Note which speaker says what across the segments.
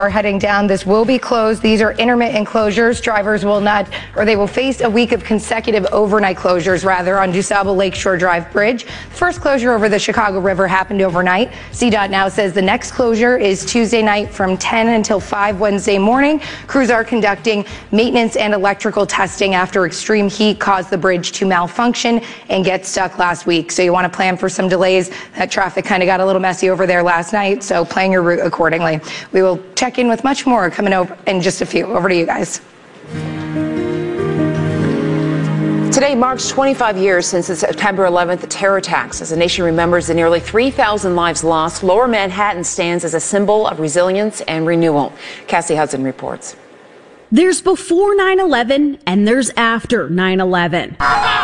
Speaker 1: Are heading down. This will be closed. These are intermittent closures. Drivers will not, or they will face a week of consecutive overnight closures, rather, on DuSable Lakeshore Drive Bridge. The first closure over the Chicago River happened overnight. CDOT now says the next closure is Tuesday night from 10 until 5 Wednesday morning. Crews are conducting maintenance and electrical testing after extreme heat caused the bridge to malfunction and get stuck last week. So you want to plan for some delays. That traffic kind of got a little messy over there last night, so plan your route accordingly. We will check in with much more coming over in just a few. Over to you guys.
Speaker 2: Today marks 25 years since the September 11th terror attacks. As the nation remembers the nearly 3,000 lives lost, Lower Manhattan stands as a symbol of resilience and renewal. Cassie Hudson reports.
Speaker 3: There's before 9/11 and there's after 9/11.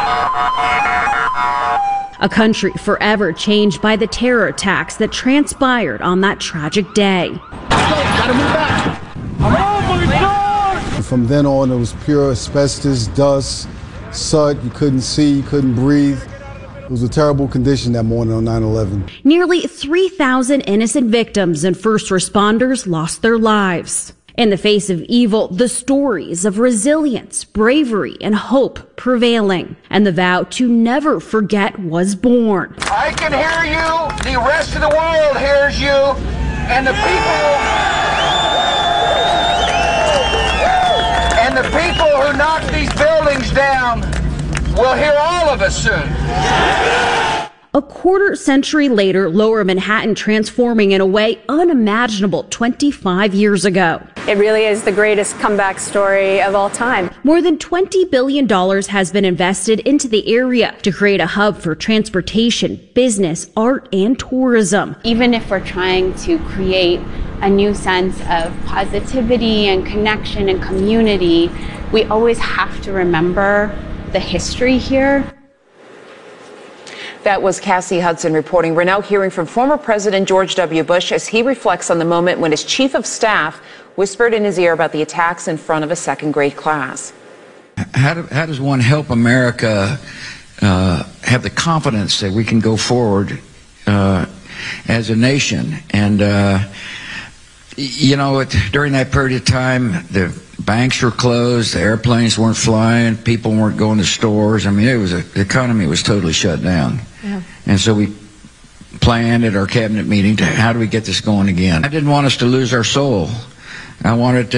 Speaker 3: A country forever changed by the terror attacks that transpired on that tragic day.
Speaker 4: Gotta move back. Oh my God!
Speaker 5: From then on, it was pure asbestos, dust, soot. You couldn't see, you couldn't breathe. It was a terrible condition that morning on 9/11.
Speaker 3: Nearly 3,000 innocent victims and first responders lost their lives. In the face of evil, the stories of resilience, bravery, and hope prevailing, and the vow to never forget was born.
Speaker 4: I can hear you, the rest of the world hears you, and the people who knock these buildings down will hear all of us soon.
Speaker 3: A quarter century later, Lower Manhattan transforming in a way unimaginable 25 years ago.
Speaker 6: It really is the greatest comeback story of all time.
Speaker 3: More than $20 billion has been invested into the area to create a hub for transportation, business, art, and tourism.
Speaker 7: Even if we're trying to create a new sense of positivity and connection and community, we always have to remember the history here.
Speaker 2: That was Cassie Hudson reporting. We're now hearing from former President George W. Bush as he reflects on the moment when his chief of staff whispered in his ear about the attacks in front of a second grade class.
Speaker 8: How does one help America have the confidence that we can go forward as a nation? And, during that period of time, the banks were closed, the airplanes weren't flying, people weren't going to stores. I mean, the economy was totally shut down. Yeah. And so we planned at our cabinet meeting to how do we get this going again. I didn't want us to lose our soul. I wanted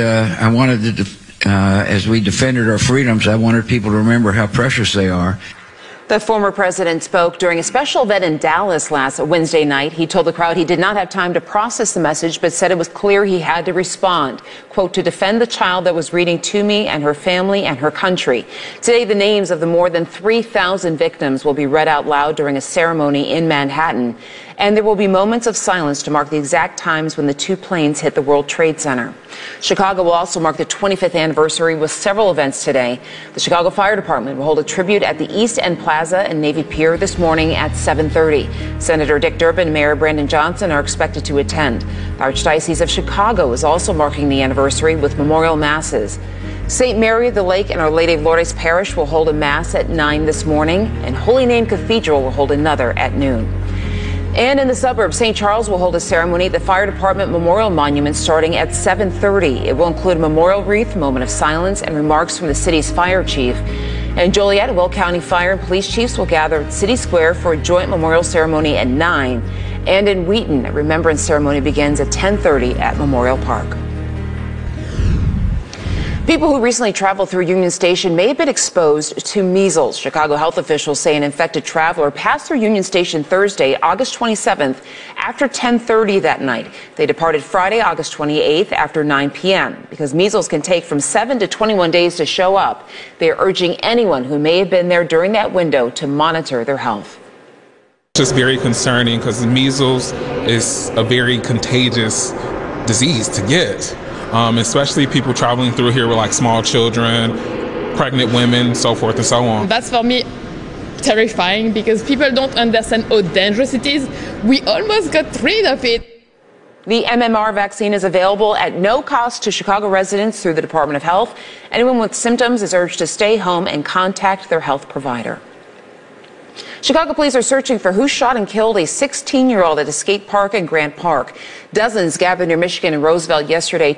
Speaker 8: as we defended our freedoms, I wanted people to remember how precious they are.
Speaker 2: The former president spoke during a special event in Dallas last Wednesday night. He told the crowd he did not have time to process the message, but said it was clear he had to respond, quote, to defend the child that was reading to me and her family and her country. Today, the names of the more than 3,000 victims will be read out loud during a ceremony in Manhattan. And there will be moments of silence to mark the exact times when the two planes hit the World Trade Center. Chicago will also mark the 25th anniversary with several events today. The Chicago Fire Department will hold a tribute at the East End Plaza and Navy Pier this morning at 7:30. Senator Dick Durbin and Mayor Brandon Johnson are expected to attend. The Archdiocese of Chicago is also marking the anniversary with memorial masses. St. Mary of the Lake and Our Lady of Lourdes Parish will hold a mass at 9 this morning, and Holy Name Cathedral will hold another at noon. And in the suburbs, St. Charles will hold a ceremony at the Fire Department Memorial Monument starting at 7:30. It will include a memorial wreath, moment of silence, and remarks from the city's fire chief. In Joliet, Will County Fire and Police Chiefs will gather at City Square for a joint memorial ceremony at 9. And in Wheaton, a remembrance ceremony begins at 10:30 at Memorial Park. People who recently traveled through Union Station may have been exposed to measles. Chicago health officials say an infected traveler passed through Union Station Thursday, August 27th, after 10:30 that night. They departed Friday, August 28th, after 9 p.m. Because measles can take from 7 to 21 days to show up, they are urging anyone who may have been there during that window to monitor their health.
Speaker 9: It's just very concerning because measles is a very contagious disease to get. Especially people traveling through here with like small children, pregnant women, so forth and so on.
Speaker 10: That's for me terrifying because people don't understand how dangerous it is. We almost got rid of it.
Speaker 2: The MMR vaccine is available at no cost to Chicago residents through the Department of Health. Anyone with symptoms is urged to stay home and contact their health provider. Chicago police are searching for who shot and killed a 16-year-old at a skate park in Grant Park. Dozens gathered near Michigan and Roosevelt yesterday